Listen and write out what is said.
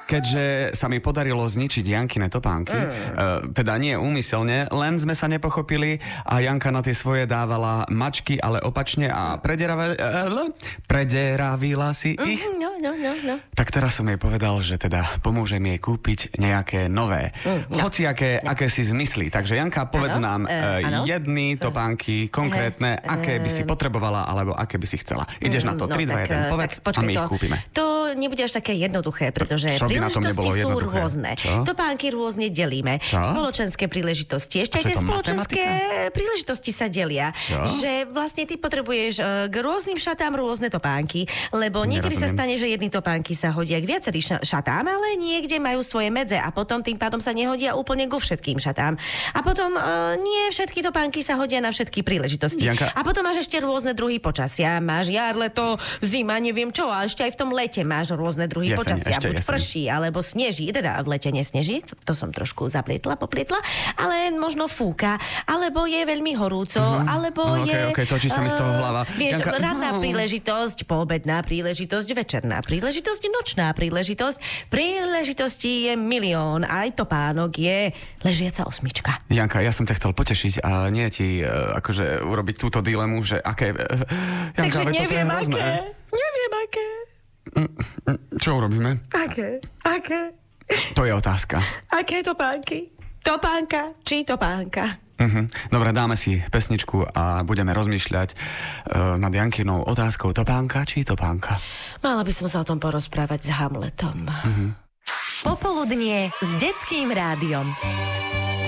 keďže sa mi podarilo zničiť Jankine topánky, teda nie úmyselne, len sme sa nepochopili a Janka na tie svoje dávala mačky, ale opačne a prederavila si ich. No. Tak teraz som jej povedal, že teda pomôžem jej kúpiť nejaké nové. Hociaké, aké si zmyslí. Takže Janka, povedz nám jedny topánky konkrétne, aké by si potrebovala, alebo aké by si chcela. Ideš na to, 3, 2, 1, povedz a my ich kúpime. To nebude až také jednoduché, pretože príležitosti sú rôzne. Topánky rôzne delíme. Spoločenské príležitosti. Ešte aj tie spoločenské príležitosti sa delia. Že vlastne ty potrebuješ k rôznym šatám rôzne topánky, lebo niekedy sa stane, že jedny topánky sa hodia k viacerým šatám, ale niekde majú svoje medze a potom tým pádom sa nehodia úplne ku všetkým šatám. A potom nie všetky topánky sa hodia na všetky príležitosti. Janka. A potom máš ešte rôzne druhy počasia. Máš jar, leto, zima, neviem čo, a ešte aj v tom lete máš rôzne druhy počasia. Buď prší, alebo sneží. Teda v lete nesneží, to som trošku poplietla, ale možno fúka, alebo je veľmi horúco, alebo je... točí sa mi z toho hlava. Vieš, ranná príležitosť, poobedná príležitosť, večerná príležitosť, nočná príležitosť. Príležitostí je milión. Aj topánok je ležiaca 8. Janka, ja som ťa chcel potešiť a nie ti akože urobiť túto dilemu, že aké... Janka, takže neviem aké. Čo urobíme? Aké? To je otázka. Aké topánky? Topánka či topánka? Dobre, dáme si pesničku a budeme rozmýšľať nad Jankinou otázkou topánka či topánka. Mala by som sa o tom porozprávať s Hamletom. Popoludnie s Detským rádiom.